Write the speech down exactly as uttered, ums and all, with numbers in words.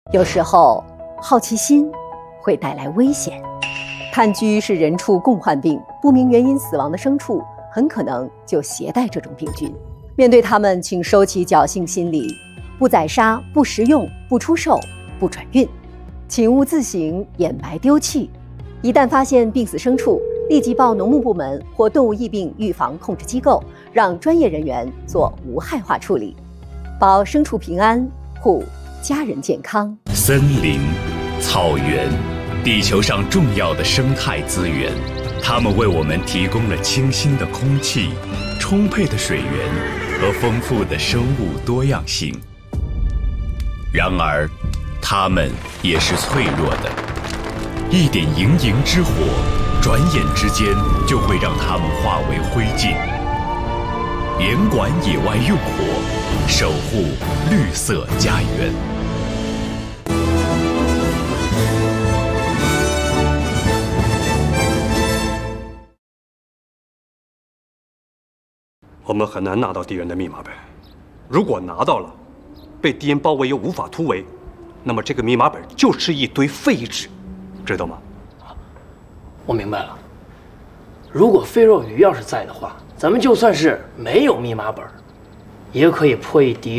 有时候，好奇心会带来危险。炭疽是人畜共患病，不明原因死亡的牲畜很可能就携带这种病菌。面对它们，请收起侥幸心理，不宰杀，不食用，不出售，不转运，请勿自行掩埋丢弃。一旦发现病死牲畜，立即报农牧部门或动物疫病预防控制机构，让专业人员做无害化处理，保牲畜平安，护家人健康。 森林、草原，地球上重要的生态资源，它们为我们提供了清新的空气、充沛的水源和丰富的生物多样性。然而，它们也是脆弱的，一点营营之火，转眼之间就会让它们化为灰烬。严管野外用火，守护绿色家园。 我们很难拿到敌人的密码本，如果拿到了，被敌人包围又无法突围，那么这个密码本就是一堆废纸，知道吗？ 我明白了。如果肥肉鱼要是在的话，咱们就算是没有密码本，也可以破译敌